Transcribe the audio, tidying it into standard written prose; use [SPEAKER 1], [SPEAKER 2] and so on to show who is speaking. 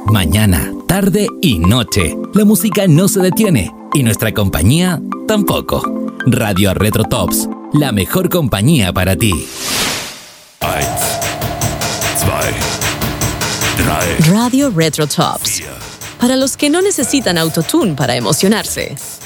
[SPEAKER 1] Mañana, tarde y noche. La música no se detiene y nuestra compañía tampoco. Radio Retro Tops, la mejor compañía para ti.
[SPEAKER 2] 1, 2, 3.
[SPEAKER 3] Radio Retro Tops. Para los que no necesitan autotune para emocionarse.